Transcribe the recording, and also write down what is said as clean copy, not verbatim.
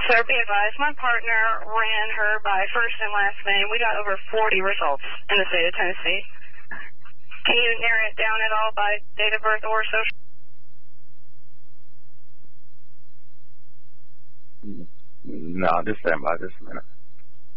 Sir, be advised, my partner ran her by first and last name. We got over 40 results in the state of Tennessee. Can you narrow it down at all by date of birth or social? No, just stand by just a minute.